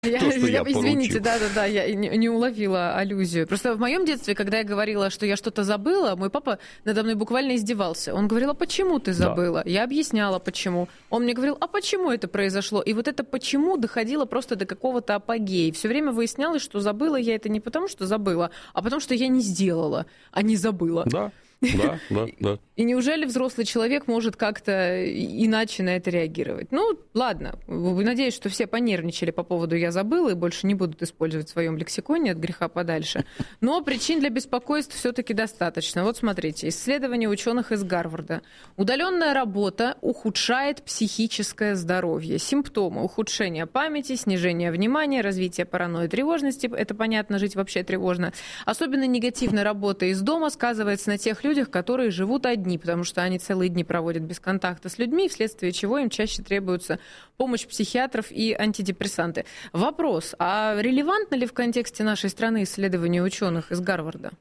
Извините, получил. да, я не уловила аллюзию. Просто в моем детстве, когда я говорила, что я что-то забыла, мой папа надо мной буквально издевался. Он говорил: а почему ты забыла? Да. Я объясняла, почему. Он мне говорил: а почему это произошло? И вот это почему доходило просто до какого-то апогея. Все время выяснялось, что забыла я это не потому, что забыла, а потому, что я не сделала, а не забыла. Да. Да. И неужели взрослый человек может как-то иначе на это реагировать? Ну, ладно. Надеюсь, что все понервничали по поводу «я забыла» и больше не будут использовать в своем лексиконе от греха подальше. Но причин для беспокойств все-таки достаточно. Вот смотрите, исследование ученых из Гарварда. Удаленная работа ухудшает психическое здоровье. Симптомы: ухудшение памяти, снижение внимания, развитие паранойи, тревожности. Это понятно, жить вообще тревожно. Особенно негативная работа из дома сказывается на тех людях, которые живут одни, потому что они целые дни проводят без контакта с людьми, вследствие чего им чаще требуется помощь психиатров и антидепрессанты. Вопрос: а релевантно ли в контексте нашей страны исследование ученых из Гарварда?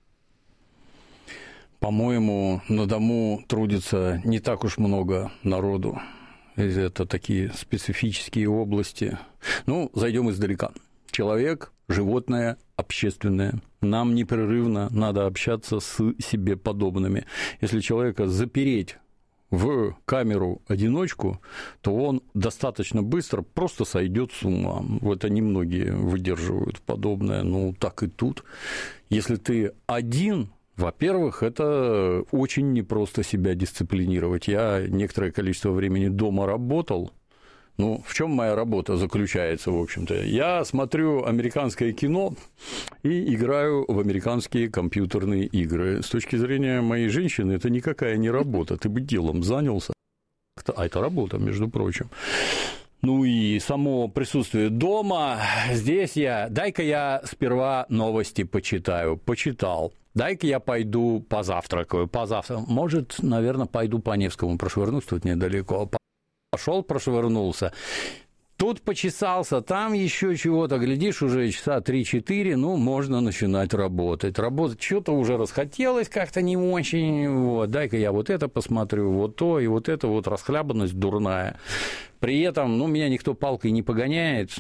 По-моему, на дому трудится не так уж много народу. Это такие специфические области. Ну, зайдем издалека. Человек – животное общественное. Нам непрерывно надо общаться с себе подобными. Если человека запереть в камеру-одиночку, то он достаточно быстро просто сойдет с ума. Это немногие выдерживают подобное. Ну, так и тут. Если ты один, во-первых, это очень непросто себя дисциплинировать. Я некоторое количество времени дома работал. Ну, в чем моя работа заключается, в общем-то? Я смотрю американское кино и играю в американские компьютерные игры. С точки зрения моей женщины, это никакая не работа. Ты бы делом занялся. А это работа, между прочим. Ну и само присутствие дома. Здесь дай-ка я сперва новости почитаю. Почитал. Дай-ка я пойду позавтракаю. Может, наверное, пойду по Невскому прошвырнусь, тут недалеко. Пошел, прошвырнулся. Тут почесался, там еще чего-то, глядишь, уже часа 3-4, ну, можно начинать работать. Работать что-то уже расхотелось как-то не очень, вот, дай-ка я вот это посмотрю, вот то, и вот это вот расхлябанность дурная. При этом, ну, меня никто палкой не погоняет,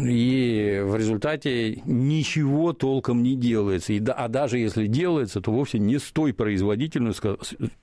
и в результате ничего толком не делается. А даже если делается, то вовсе не с той производительностью,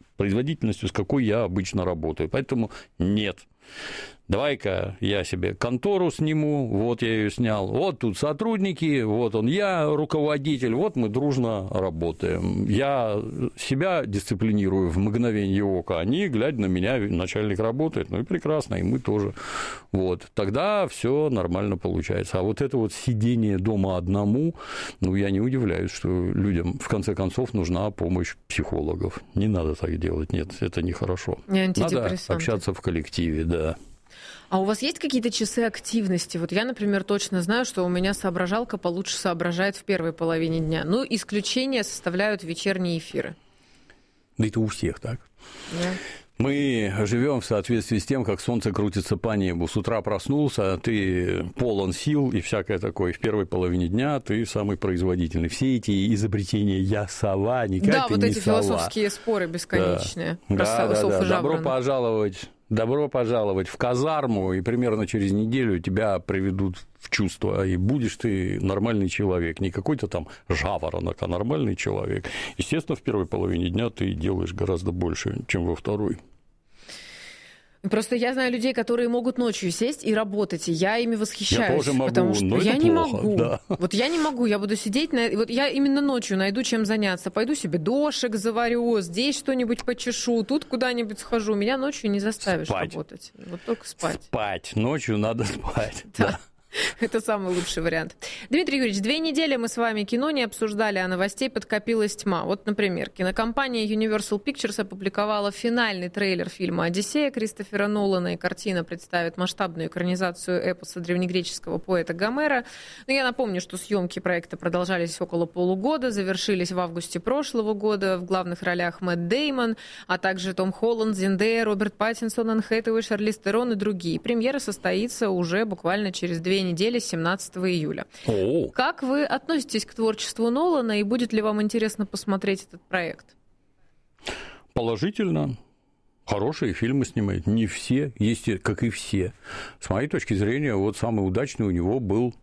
с какой я обычно работаю. Поэтому нет. Давай-ка я себе контору сниму, вот я ее снял, вот тут сотрудники, вот я руководитель, вот мы дружно работаем. Я себя дисциплинирую в мгновение ока, они, глядя на меня, начальник работает, ну и прекрасно, и мы тоже. Вот. Тогда все нормально получается. А вот это вот сидение дома одному, ну, я не удивляюсь, что людям, в конце концов, нужна помощь психологов. Не надо так делать, нет, это нехорошо. Надо общаться в коллективе, да. А у вас есть какие-то часы активности? Вот я, например, точно знаю, что у меня соображалка получше соображает в первой половине дня. Ну, исключение составляют вечерние эфиры. Да это у всех так. Да. Мы живем в соответствии с тем, как солнце крутится по небу. С утра проснулся, ты полон сил и всякое такое. В первой половине дня ты самый производительный. Все эти изобретения «я сова», никак да, ты вот не эти сова. философские споры бесконечные. Да. Добро пожаловать в казарму, и примерно через неделю тебя приведут в чувство, и будешь ты нормальный человек, не какой-то там жаворонок, а нормальный человек. Естественно, в первой половине дня ты делаешь гораздо больше, чем во второй. Просто я знаю людей, которые могут ночью сесть и работать, и я ими восхищаюсь. Я тоже могу, потому что но я это не плохо, могу. Да. Вот я не могу, я буду сидеть, вот я именно ночью найду чем заняться. Пойду себе дошек заварю, здесь что-нибудь почешу, тут куда-нибудь схожу. Меня ночью не заставишь работать. Вот только спать. Спать. Ночью надо спать. Да. Это самый лучший вариант. Дмитрий Юрьевич, 2 недели мы с вами кино не обсуждали, а новостей подкопилась тьма. Вот, например, кинокомпания Universal Pictures опубликовала финальный трейлер фильма «Одиссея» Кристофера Нолана, и картина представит масштабную экранизацию эпоса древнегреческого поэта Гомера. Но я напомню, что съемки проекта продолжались около полугода, завершились в августе прошлого года. В главных ролях Мэтт Дэймон, а также Том Холланд, Зендея, Роберт Паттинсон, Энн Хэтэуэй, Шарлиз Терон и другие. Премьера состоится уже буквально через 2 недели, 17 июля. Как вы относитесь к творчеству Нолана, и будет ли вам интересно посмотреть этот проект? Положительно. Хорошие фильмы снимает. Не все, есть как и все. С моей точки зрения, вот самый удачный у него был